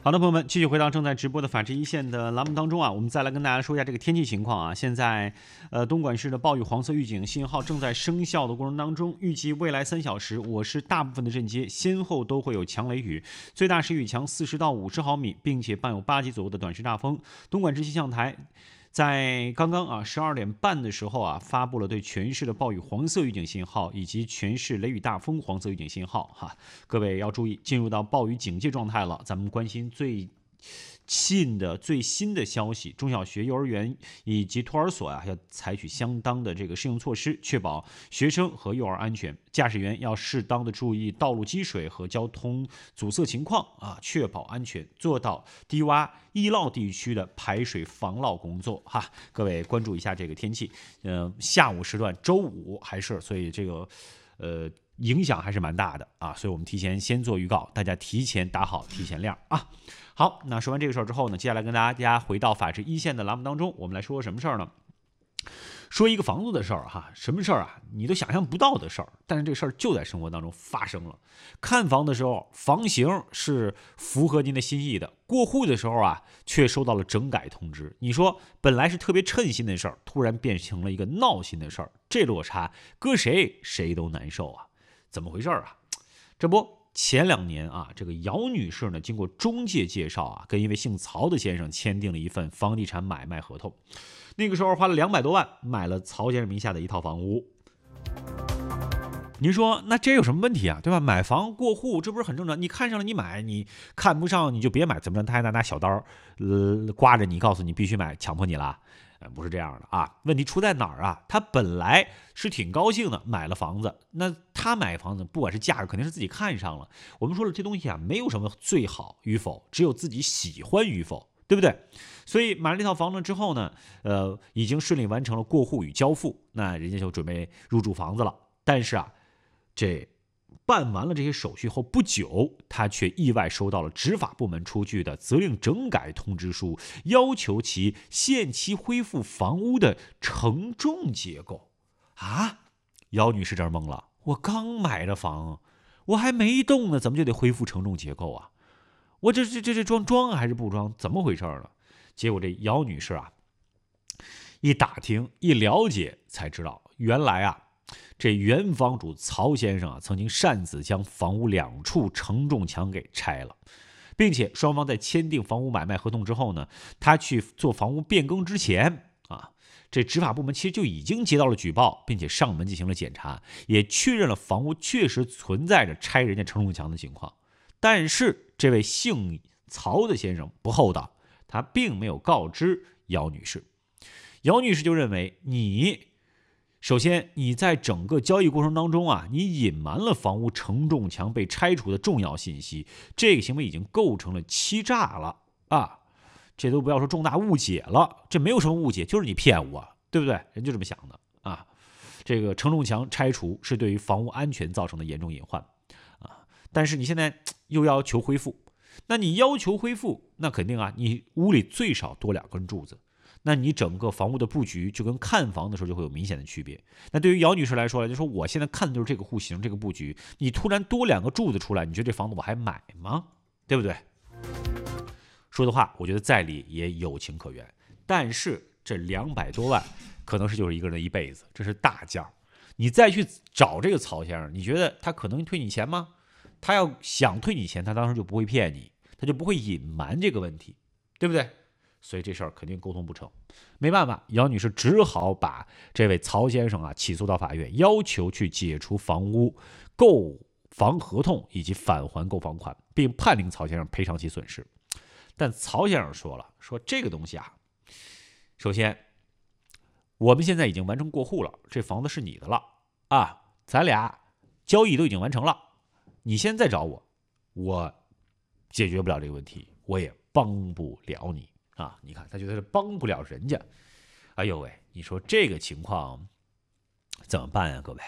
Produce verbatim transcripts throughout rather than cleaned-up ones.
好的，朋友们，继续回到正在直播的法治一线的栏目当中啊，我们再来跟大家说一下这个天气情况啊。现在，呃，东莞市的暴雨黄色预警信号正在生效的过程当中，预计未来三小时，我市大部分的镇街先后都会有强雷雨，最大时雨强四十到五十毫米，并且伴有八级左右的短时大风。东莞市气象台在刚刚啊十二点半的时候啊，发布了对全市的暴雨黄色预警信号以及全市雷雨大风黄色预警信号哈。各位要注意，进入到暴雨警戒状态了。咱们关心最近的最新的消息，中小学、幼儿园以及托儿所啊，要采取相当的这个适应措施，确保学生和幼儿安全。驾驶员要适当的注意道路积水和交通阻塞情况啊，确保安全，做到低洼易涝地区的排水防涝工作哈。各位关注一下这个天气，呃，下午时段周五还是，所以这个呃影响还是蛮大的啊，所以我们提前先做预告，大家提前打好提前量啊。好，那说完这个事儿之后呢，接下来跟大家回到法治一线的栏目当中，我们来说说什么事儿呢？说一个房子的事儿哈，什么事儿啊？你都想象不到的事儿，但是这个事儿就在生活当中发生了。看房的时候，房型是符合您的心意的，过户的时候啊，却收到了整改通知。你说本来是特别称心的事儿，突然变成了一个闹心的事儿，这落差搁谁谁都难受啊！怎么回事啊？这不。前两年啊，这个姚女士呢，经过中介介绍啊，跟一位姓曹的先生签订了一份房地产买卖合同。那个时候花了两百多万买了曹先生名下的一套房屋。您说那这有什么问题啊？对吧？买房过户这不是很正常？你看上了你买，你看不上你就别买，怎么着？他还拿拿小刀呃刮着你，告诉你必须买，强迫你了。不是这样的啊，问题出在哪儿啊？他本来是挺高兴的，买了房子。那他买房子，不管是价格，肯定是自己看上了。我们说了，这东西啊，没有什么最好与否，只有自己喜欢与否，对不对？所以买了这套房子之后呢，呃，已经顺利完成了过户与交付，那人家就准备入住房子了。但是啊，这办完了这些手续后不久，他却意外收到了执法部门出具的责令整改通知书，要求其限期恢复房屋的承重结构。啊，姚女士这儿懵了，我刚买的房，我还没动呢，怎么就得恢复承重结构啊？我这这这这装装还是不装？怎么回事呢？结果这姚女士啊，一打听一了解才知道，原来啊。这原房主曹先生啊，曾经擅自将房屋两处承重墙给拆了，并且双方在签订房屋买卖合同之后呢，他去做房屋变更之前啊，这执法部门其实就已经接到了举报，并且上门进行了检查，也确认了房屋确实存在着拆人家承重墙的情况。但是这位姓曹的先生不厚道，他并没有告知姚女士，姚女士就认为你。首先，你在整个交易过程当中啊，你隐瞒了房屋承重墙被拆除的重要信息，这个行为已经构成了欺诈了啊！这都不要说重大误解了，这没有什么误解，就是你骗我，对不对？人就这么想的啊！这个承重墙拆除是对于房屋安全造成的严重隐患啊！但是你现在又要求恢复，那你要求恢复，那肯定啊，你屋里最少多两根柱子。那你整个房屋的布局就跟看房的时候就会有明显的区别。那对于姚女士来说呢，就说我现在看的就是这个户型、这个布局，你突然多两个柱子出来，你觉得这房子我还买吗？对不对？说的话，我觉得在理也有情可原。但是这两百多万，可能是就是一个人的一辈子，这是大价。你再去找这个曹先生，你觉得他可能退你钱吗？他要想退你钱，他当时就不会骗你，他就不会隐瞒这个问题，对不对？所以这事儿肯定沟通不成，没办法，姚女士只好把这位曹先生啊起诉到法院，要求去解除房屋购房合同以及返还购房款，并判令曹先生赔偿其损失。但曹先生说了，说这个东西啊，首先我们现在已经完成过户了，这房子是你的了啊，咱俩交易都已经完成了，你现在找我，我解决不了这个问题，我也帮不了你。啊，你看，他觉得是帮不了人家，哎呦喂，你说这个情况怎么办呀，各位？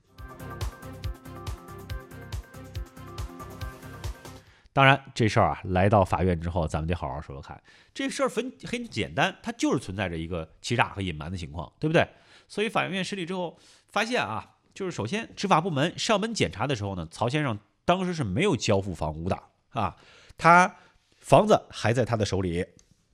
当然，这事儿啊，来到法院之后，咱们得好好说说看。这事儿很很简单，它就是存在着一个欺诈和隐瞒的情况，对不对？所以法院审理之后发现啊，就是首先执法部门上门检查的时候呢，曹先生当时是没有交付房屋的啊，他。 房子还在他的手里，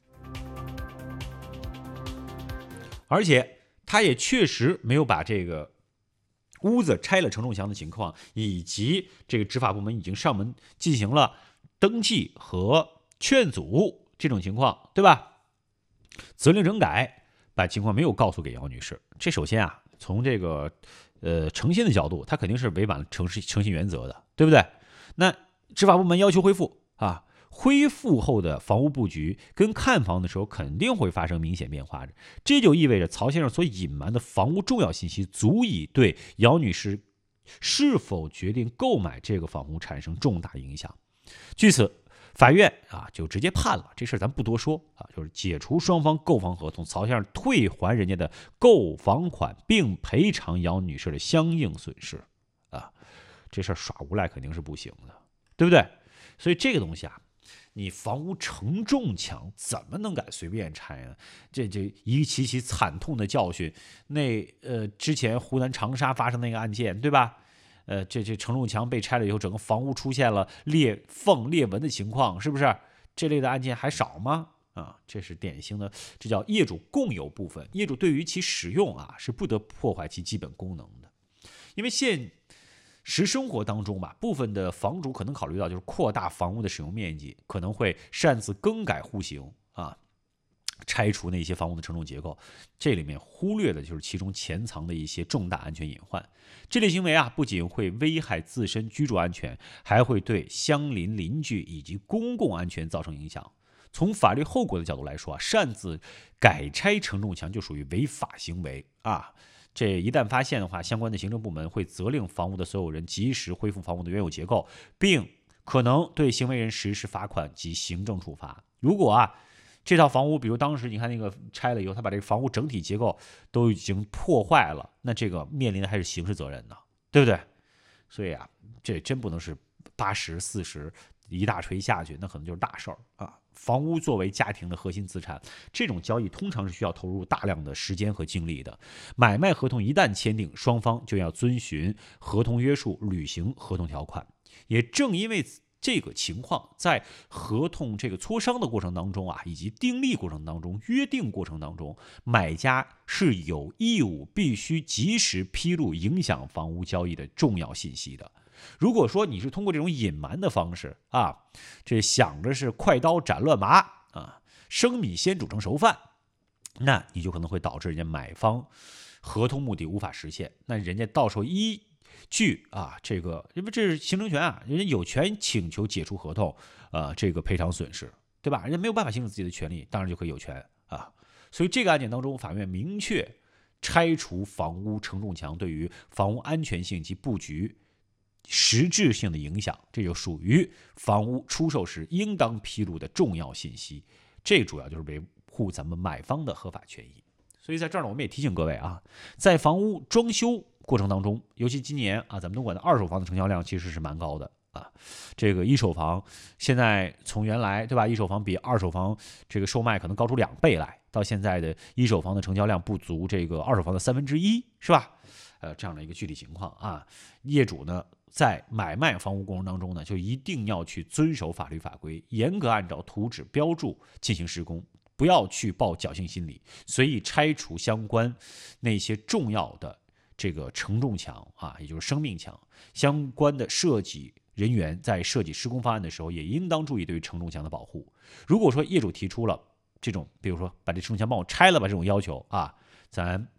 而且他也确实没有把这个屋子拆了承重墙的情况，以及这个执法部门已经上门进行了登记和劝阻这种情况，对吧？责令整改，把情况没有告诉给姚女士，这首先啊，从这个呃诚信的角度，他肯定是违反了诚信诚信原则的，对不对？那执法部门要求恢复啊，恢复后的房屋布局跟看房的时候肯定会发生明显变化的，这就意味着曹先生所隐瞒的房屋重要信息，足以对姚女士是否决定购买这个房屋产生重大影响。据此，法院啊就直接判了这事儿，咱不多说啊，就是解除双方购房合同，曹先生退还人家的购房款，并赔偿姚女士的相应损失啊。这事儿耍无赖肯定是不行的，对不对？所以这个东西啊，你房屋承重墙怎么能敢随便拆呢？这这一起起惨痛的教训，那呃之前湖南长沙发生那个案件，对吧？呃，这这承重墙被拆了以后，整个房屋出现了裂缝、裂纹的情况，是不是？这类的案件还少吗？啊，这是典型的，这叫业主共有部分。业主对于其使用啊，是不得破坏其基本功能的。因为现实生活当中吧，部分的房主可能考虑到就是扩大房屋的使用面积，可能会擅自更改户型啊，拆除那些房屋的承重结构，这里面忽略的就是其中潜藏的一些重大安全隐患。这类行为啊，不仅会危害自身居住安全，还会对相邻邻居以及公共安全造成影响。从法律后果的角度来说啊，擅自改拆承重墙就属于违法行为啊。这一旦发现的话，相关的行政部门会责令房屋的所有人及时恢复房屋的原有结构，并可能对行为人实施罚款及行政处罚。如果啊，这套房屋，比如当时你看那个拆了以后，他把这个房屋整体结构都已经破坏了，那这个面临的还是刑事责任呢，对不对？所以啊，这真不能是八十四十一大锤下去，那可能就是大事儿啊。房屋作为家庭的核心资产，这种交易通常是需要投入大量的时间和精力的。买卖合同一旦签订，双方就要遵循合同约束，履行合同条款。也正因为这个情况，在合同这个磋商的过程当中啊，以及订立过程当中、约定过程当中，买家是有义务必须及时披露影响房屋交易的重要信息的。如果说你是通过这种隐瞒的方式啊，这想着是快刀斩乱麻啊，生米先煮成熟饭，那你就可能会导致人家买方合同目的无法实现，那人家到时候依据啊这个，因为这是行政权啊，人家有权请求解除合同，呃，这个赔偿损失，对吧？人家没有办法行使自己的权利，当然就可以有权啊。所以这个案件当中，法院明确拆除房屋承重墙对于房屋安全性及布局实质性的影响，这就属于房屋出售时应当披露的重要信息。这主要就是维护咱们买方的合法权益。所以在这儿呢，我们也提醒各位啊，在房屋装修过程当中，尤其今年啊，咱们东莞的二手房的成交量其实是蛮高的啊。这个一手房现在从原来对吧，一手房比二手房这个售卖可能高出两倍来，到现在的一手房的成交量不足这个二手房的三分之一，是吧？呃，这样的一个具体情况啊，业主呢在买卖房屋过程当中呢，就一定要去遵守法律法规，严格按照图纸标注进行施工，不要去抱侥幸心理，随意拆除相关那些重要的这个承重墙啊，也就是生命墙。相关的设计人员在设计施工方案的时候，也应当注意对于承重墙的保护。如果说业主提出了这种，比如说把这承重墙帮我拆了吧这种要求啊，咱